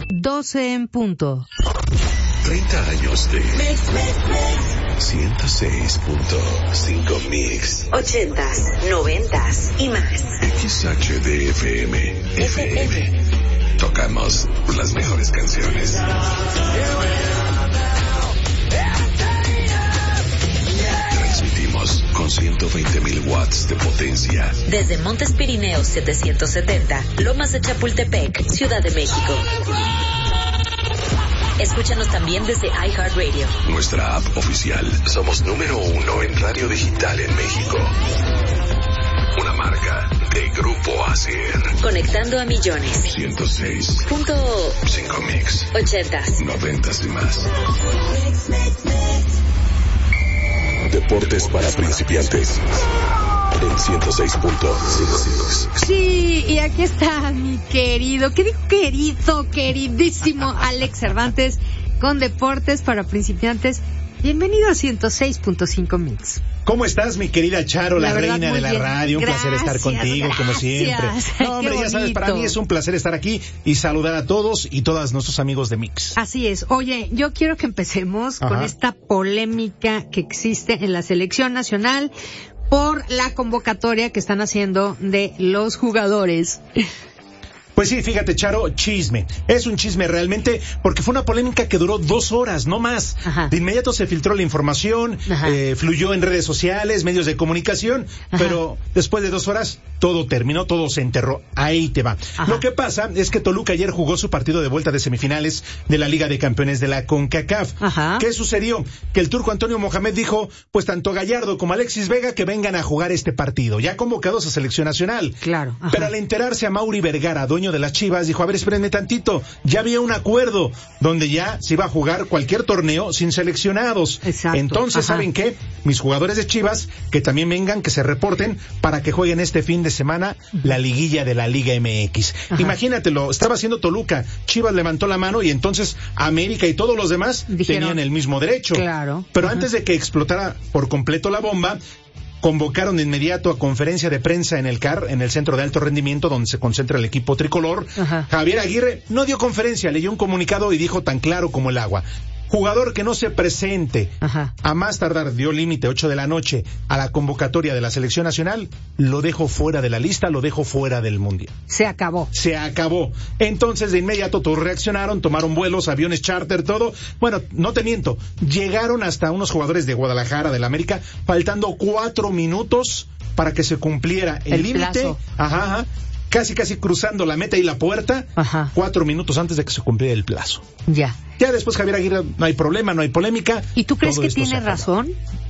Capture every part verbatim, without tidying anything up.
doce en punto. treinta años de ciento seis punto cinco Mix. ochentas, noventas y más. X H D F M. F M. Tocamos las mejores canciones. Transmitimos con ciento veinte mil watts de potencia. Desde Montes Pirineos setecientos setenta, Lomas de Chapultepec, Ciudad de México. Escúchanos también desde iHeartRadio. Nuestra app oficial. Somos número uno en radio digital en México. Una marca de Grupo Acer. Conectando a millones. ciento seis Punto cinco Mix. ochentas. Noventas y más. Deportes para principiantes. En ciento seis punto cinco. Sí, y aquí está mi querido, ¿qué digo querido, queridísimo Alex Cervantes con Deportes para Principiantes? Bienvenido a ciento seis punto cinco Mix. ¿Cómo estás, mi querida Charo, la, la verdad, reina de la bien. radio? Un Gracias, placer estar contigo, gracias. como siempre. No, hombre, ya sabes, para mí es un placer estar aquí y saludar a todos y todas nuestros amigos de Mix. Así es. Oye, yo quiero que empecemos Ajá. con esta polémica que existe en la selección nacional por la convocatoria que están haciendo de los jugadores. Pues sí, fíjate, Charo, chisme. Es un chisme realmente, porque fue una polémica que duró dos horas, no más. Ajá. De inmediato se filtró la información, eh, fluyó en redes sociales, medios de comunicación, Ajá. pero después de dos horas todo terminó, todo se enterró. Ahí te va. Ajá. Lo que pasa es que Toluca ayer jugó su partido de vuelta de semifinales de la Liga de Campeones de la CONCACAF. Ajá. ¿Qué sucedió? Que el turco Antonio Mohamed dijo, pues tanto Gallardo como Alexis Vega que vengan a jugar este partido, ya convocados a selección nacional. Claro. Ajá. Pero al enterarse a Mauri Vergara, dueño de las Chivas, dijo, a ver, espérenme tantito, ya había un acuerdo donde ya se iba a jugar cualquier torneo sin seleccionados. Exacto. Entonces, Ajá. ¿saben qué? Mis jugadores de Chivas, que también vengan, que se reporten para que jueguen este fin de semana la liguilla de la Liga M X. Ajá. Imagínatelo, estaba haciendo Toluca, Chivas levantó la mano y entonces América y todos los demás Dijeron, tenían el mismo derecho. Claro. Pero Ajá. antes de que explotara por completo la bomba, convocaron de inmediato a conferencia de prensa en el C A R, en el Centro de Alto Rendimiento, donde se concentra el equipo tricolor. Ajá. Javier Aguirre no dio conferencia, leyó un comunicado y dijo tan claro como el agua: jugador que no se presente Ajá. a más tardar, dio límite ocho de la noche a la convocatoria de la selección nacional, lo dejo fuera de la lista, lo dejo fuera del mundial. Se acabó. Se acabó. Entonces de inmediato todos reaccionaron, tomaron vuelos, aviones charter, todo. Bueno, no te miento, llegaron hasta unos jugadores de Guadalajara, del América, faltando cuatro minutos para que se cumpliera el límite. Ajá, ajá. Casi, casi cruzando la meta y la puerta, Ajá. cuatro minutos antes de que se cumpliera el plazo. Ya. Ya después, Javier Aguirre, no hay problema, no hay polémica. ¿Y tú crees que tiene razón?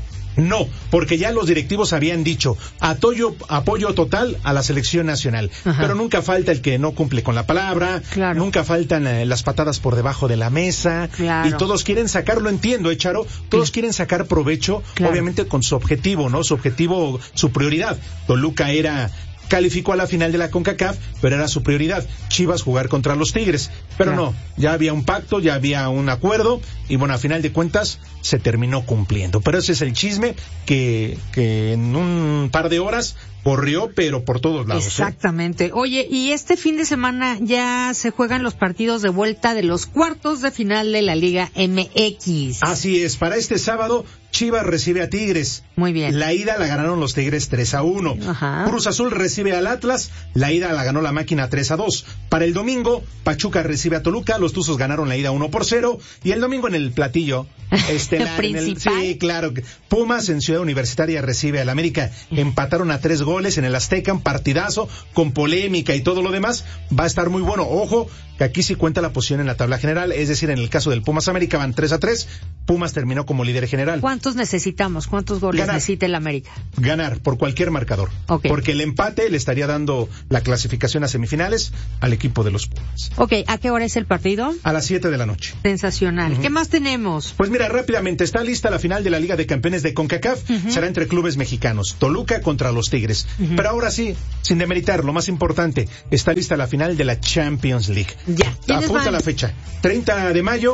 No, porque ya los directivos habían dicho apoyo, apoyo total a la selección nacional. Ajá. Pero nunca falta el que no cumple con la palabra, claro. nunca faltan eh, las patadas por debajo de la mesa, claro. y todos quieren sacar, lo entiendo, ¿eh, Charo? Todos sí. quieren sacar provecho, claro. obviamente con su objetivo, ¿no? Su objetivo, su prioridad. Toluca era... calificó a la final de la CONCACAF, pero era su prioridad, Chivas jugar contra los Tigres, pero claro. no, ya había un pacto, ya había un acuerdo, y bueno, a final de cuentas se terminó cumpliendo, pero ese es el chisme que, que en un par de horas corrió, pero por todos lados. Exactamente. ¿eh? Oye, y este fin de semana ya se juegan los partidos de vuelta de los cuartos de final de la Liga M X. Así es, para este sábado Chivas recibe a Tigres. Muy bien. La ida la ganaron los Tigres tres a uno. Ajá. Cruz Azul recibe al Atlas. La ida la ganó la Máquina tres a dos. Para el domingo, Pachuca recibe a Toluca. Los Tuzos ganaron la ida uno por cero. Y el domingo en el platillo estelar. en el, sí, claro. Pumas en Ciudad Universitaria recibe al América. Empataron a tres goles en el Azteca. Un partidazo con polémica y todo lo demás. Va a estar muy bueno. Ojo, que aquí sí cuenta la posición en la tabla general. Es decir, en el caso del Pumas América van tres a tres. Pumas terminó como líder general. ¿Cuántos necesitamos? ¿Cuántos goles Ganar. necesita el América? Ganar por cualquier marcador. Okay. Porque el empate le estaría dando la clasificación a semifinales al equipo de los Pumas. Ok, ¿a qué hora es el partido? A las siete de la noche. Sensacional. Uh-huh. ¿Qué más tenemos? Pues mira, rápidamente, está lista la final de la Liga de Campeones de CONCACAF. Uh-huh. Será entre clubes mexicanos. Toluca contra los Tigres. Uh-huh. Pero ahora sí, sin demeritar, lo más importante, está lista la final de la Champions League. Ya. Apunta van? la fecha. treinta de mayo.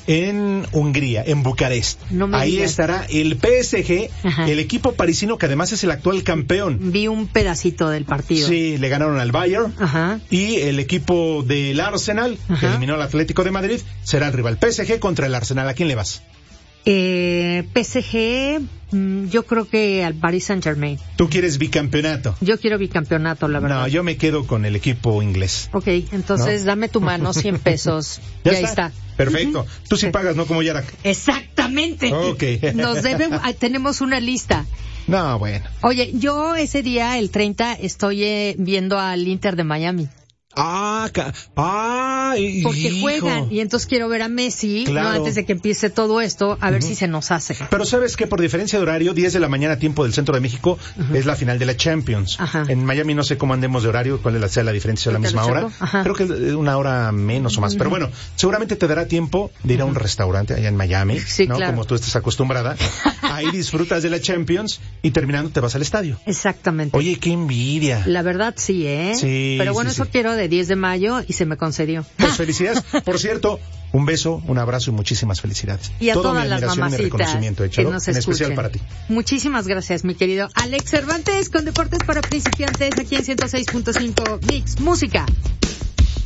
en Hungría, en Bucarest. No me Ahí digas. estará el P S G, Ajá. el equipo parisino que además es el actual campeón. Vi un pedacito del partido. Sí, le ganaron al Bayern. Ajá. Y el equipo del Arsenal, Ajá. que eliminó al Atlético de Madrid, será el rival. P S G contra el Arsenal. ¿A quién le vas? Eh, P S G, mm, yo creo que al Paris Saint-Germain. ¿Tú quieres bicampeonato? Yo quiero bicampeonato, la verdad. No, yo me quedo con el equipo inglés. Ok, entonces ¿No? dame tu mano, cien pesos. Ya y ahí está. está. Perfecto. Ujú. Tú sí Sí. pagas, no como Yarak. Exactamente. Ok. Nos deben, ah, tenemos una lista. No, bueno. Oye, yo ese día, el treinta, estoy eh, viendo al Inter de Miami. Ah, ca- ah, y- Porque hijo. juegan, y entonces quiero ver a Messi, Claro. ¿no? Antes de que empiece todo esto, a ver si se nos hace. Pero sabes que por diferencia de horario, diez de la mañana, tiempo del centro de México, es la final de la Champions. Ajá. En Miami no sé cómo andemos de horario, cuál es la, sea la diferencia, la ¿Te lo misma hora. checo? Ajá. Creo que es una hora menos o más. Pero bueno, seguramente te dará tiempo de ir a un restaurante allá en Miami, Sí, ¿no? claro. Como tú estés acostumbrada. Ahí disfrutas de la Champions y terminando te vas al estadio. Exactamente. Oye, qué envidia. La verdad sí, ¿eh? Sí, Pero bueno, sí, eso sí. quiero de diez de mayo y se me concedió. Pues felicidades. Por cierto, un beso, un abrazo y muchísimas felicidades. Y a Toda todas mi las admiración y mi mamacitas reconocimiento, que Charo, nos en escuchen. especial para ti. Muchísimas gracias, mi querido Alex Cervantes, con Deportes para Principiantes, aquí en ciento seis punto cinco Mix Música.